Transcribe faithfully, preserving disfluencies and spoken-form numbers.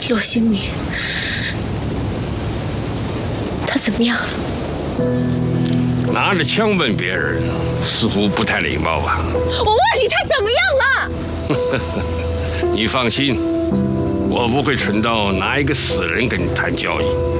骆新明，他怎么样了？ 拿着枪问别人，似乎不太礼貌吧？ 我问你，他怎么样了？你放心，我不会蠢到拿一个死人跟你谈交易。